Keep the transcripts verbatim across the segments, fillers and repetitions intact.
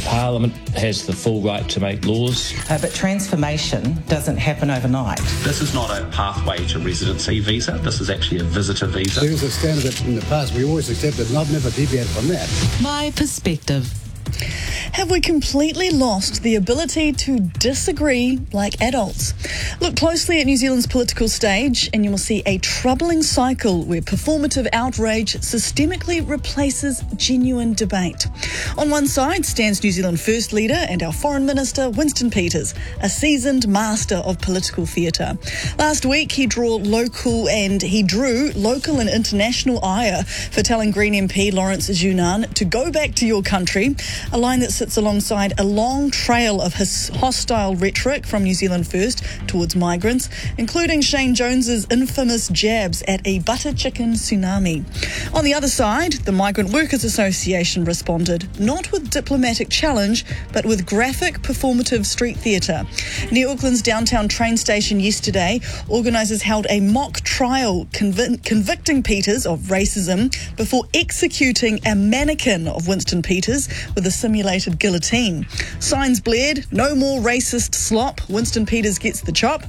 Parliament has the full right to make laws. Uh, but transformation doesn't happen overnight. This is not a pathway to residency visa. This is actually a visitor visa. There is a standard that in the past we always accepted, and I've never deviated from that. My perspective. Have we completely lost the ability to disagree like adults? Look closely at New Zealand's political stage and you will see a troubling cycle where performative outrage systemically replaces genuine debate. On one side stands New Zealand First Leader and our Foreign Minister, Winston Peters, a seasoned master of political theatre. Last week he drew local and he drew local and international ire for telling Green M P Lawrence Junan to go back to your country, a line that sits alongside a long trail of his hostile rhetoric from New Zealand First towards migrants, including Shane Jones's infamous jabs at a butter chicken tsunami. On the other side, the Migrant Workers Association responded, not with diplomatic challenge, but with graphic performative street theatre. Near Auckland's downtown train station yesterday, organisers held a mock trial conv- convicting Peters of racism before executing a mannequin of Winston Peters with a simulated guillotine. Signs blared, no more racist slop, Winston Peters gets the chop.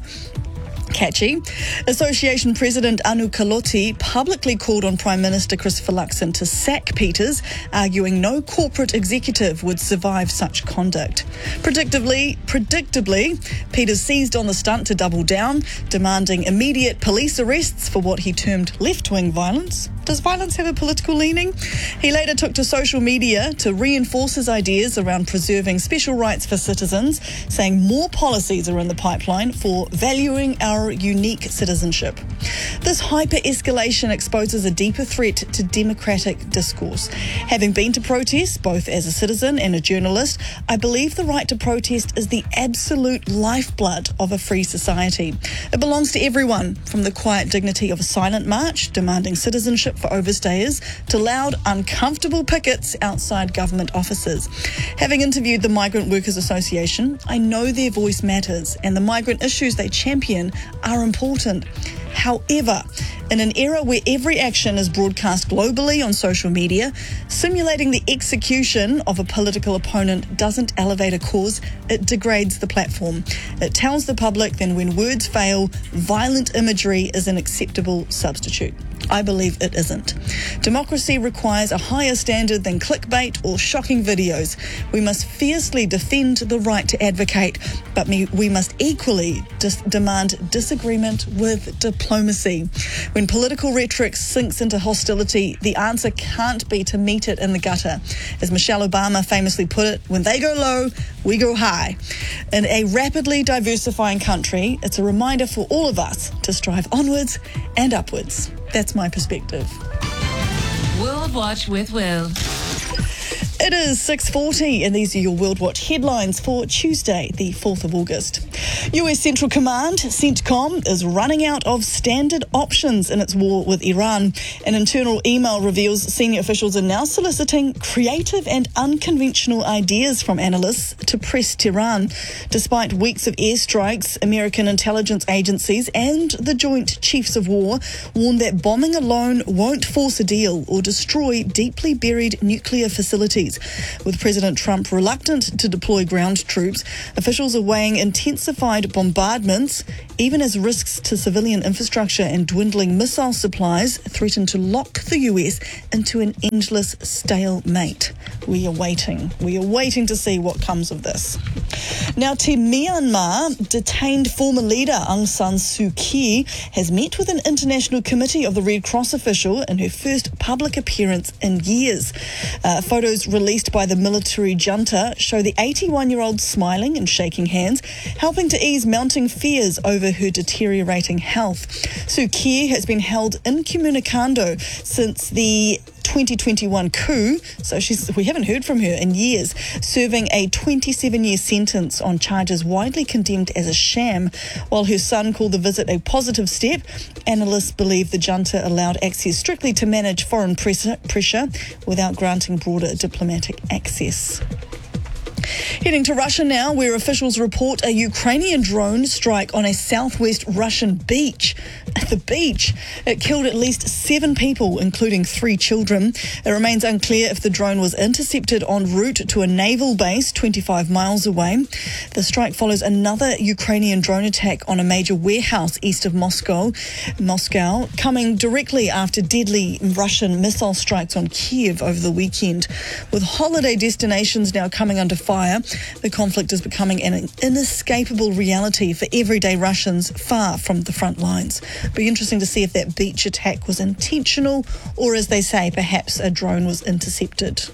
Catchy. Association President Anu Kaloti publicly called on Prime Minister Christopher Luxon to sack Peters, arguing no corporate executive would survive such conduct. Predictably, predictably, Peters seized on the stunt to double down, demanding immediate police arrests for what he termed left-wing violence. Does violence have a political leaning? He later took to social media to reinforce his ideas around preserving special rights for citizens, saying more policies are in the pipeline for valuing our unique citizenship. This hyper-escalation exposes a deeper threat to democratic discourse. Having been to protests, both as a citizen and a journalist, I believe the right to protest is the absolute lifeblood of a free society. It belongs to everyone, from the quiet dignity of a silent march demanding citizenship for overstayers to loud, uncomfortable pickets outside government offices. Having interviewed the Migrant Workers Association, I know their voice matters and the migrant issues they champion are important. However, in an era where every action is broadcast globally on social media, simulating the execution of a political opponent doesn't elevate a cause, it degrades the platform. It tells the public that when words fail, violent imagery is an acceptable substitute. I believe it isn't. Democracy requires a higher standard than clickbait or shocking videos. We must fiercely defend the right to advocate, but we must equally dis- demand disagreement with diplomacy. When political rhetoric sinks into hostility, the answer can't be to meet it in the gutter. As Michelle Obama famously put it, when they go low, we go high. In a rapidly diversifying country, it's a reminder for all of us to strive onwards and upwards. That's my perspective. World Watch with Will. It is six forty and these are your World Watch headlines for Tuesday, the fourth of August. U S Central Command, CENTCOM, is running out of standard options in its war with Iran. An internal email reveals senior officials are now soliciting creative and unconventional ideas from analysts to press Tehran. Despite weeks of airstrikes, American intelligence agencies and the Joint Chiefs of War warn that bombing alone won't force a deal or destroy deeply buried nuclear facilities. With President Trump reluctant to deploy ground troops, officials are weighing intensified bombardments, even as risks to civilian infrastructure and dwindling missile supplies threaten to lock the U S into an endless stalemate. We are waiting. We are waiting to see what comes of this. Now, to Myanmar, detained former leader Aung San Suu Kyi has met with an international committee of the Red Cross official in her first public appearance in years. Uh, photos released by the military junta show the eighty-one-year-old smiling and shaking hands, helping to ease mounting fears over her deteriorating health. Suu Kyi has been held incommunicado since the twenty twenty-one coup, so she's we haven't heard from her in years, serving a twenty-seven-year sentence on charges widely condemned as a sham. While her son called the visit a positive step, analysts believe the junta allowed access strictly to manage foreign pressure, pressure without granting broader diplomatic access. Heading to Russia now, where officials report a Ukrainian drone strike on a southwest Russian beach. At the beach, it killed at least seven people, including three children. It remains unclear if the drone was intercepted en route to a naval base twenty-five miles away. The strike follows another Ukrainian drone attack on a major warehouse east of Moscow, Moscow, coming directly after deadly Russian missile strikes on Kiev over the weekend. With holiday destinations now coming under fire, the conflict is becoming an inescapable reality for everyday Russians far from the front lines. Be interesting to see if that beach attack was intentional or, as they say, perhaps a drone was intercepted.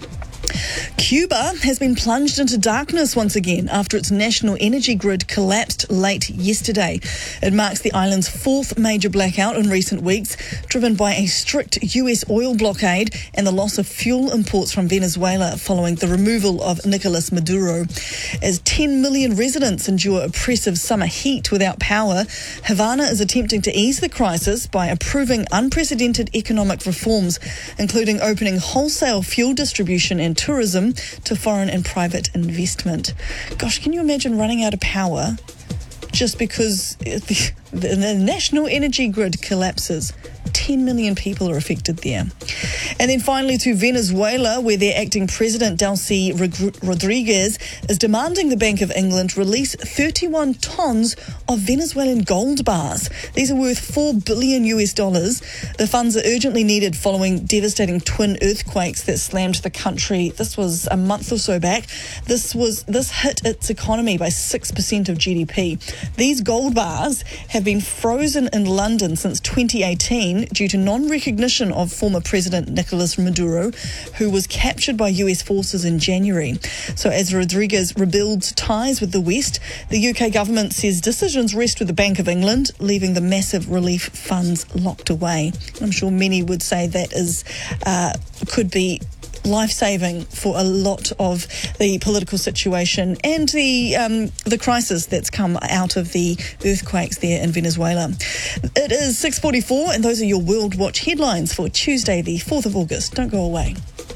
Cuba has been plunged into darkness once again after its national energy grid collapsed late yesterday. It marks the island's fourth major blackout in recent weeks, driven by a strict U S oil blockade and the loss of fuel imports from Venezuela following the removal of Nicolas Maduro. As ten million residents endure oppressive summer heat without power, Havana is attempting to ease the crisis by approving unprecedented economic reforms, including opening wholesale fuel distribution and tourism to foreign and private investment. Gosh, can you imagine running out of power just because the, the national energy grid collapses? ten million people are affected there. And then finally to Venezuela, where their acting president, Delcy Rodriguez, is demanding the Bank of England release thirty-one tons of Venezuelan gold bars. These are worth four billion U S dollars. The funds are urgently needed following devastating twin earthquakes that slammed the country. This was a month or so back. This was this hit its economy by six percent of G D P. These gold bars have been frozen in London since twenty eighteen due to non-recognition of former President Nicolas Maduro, who was captured by U S forces in January. So as Rodriguez rebuilds ties with the West, the U K government says decisions rest with the Bank of England, leaving the massive relief funds locked away. I'm sure many would say that is uh, could be life-saving for a lot of the political situation and the um, the crisis that's come out of the earthquakes there in Venezuela. It is six forty-four, and those are your World Watch headlines for Tuesday, the fourth of August. Don't go away.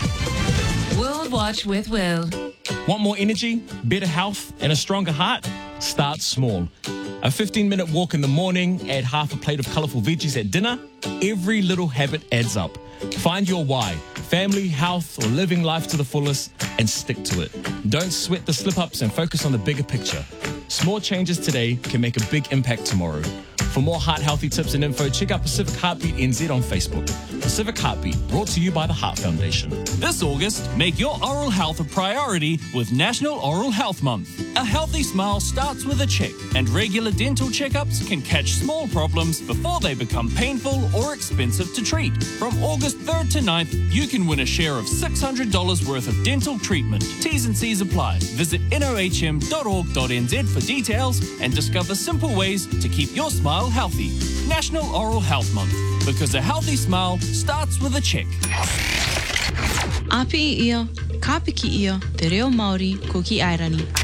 World Watch with Will. Want more energy, better health, and a stronger heart? Start small. A fifteen-minute walk in the morning, add half a plate of colourful veggies at dinner. Every little habit adds up. Find your why, family, health, or living life to the fullest, and stick to it. Don't sweat the slip-ups and focus on the bigger picture. Small changes today can make a big impact tomorrow. For more heart-healthy tips and info, check out Pacific Heartbeat N Z on Facebook. Pacific Heartbeat, brought to you by the Heart Foundation. This August, make your oral health a priority with National Oral Health Month. A healthy smile starts with a check, and regular dental checkups can catch small problems before they become painful or expensive to treat. From August third to ninth, you can win a share of six hundred dollars worth of dental treatment. T's and C's apply. Visit N O H M dot org dot N Z for details and discover simple ways to keep your smile healthy. National Oral Health Month, because a healthy smile starts with a check. Api ia, kapiki ia, te reo Māori ko ki Airani.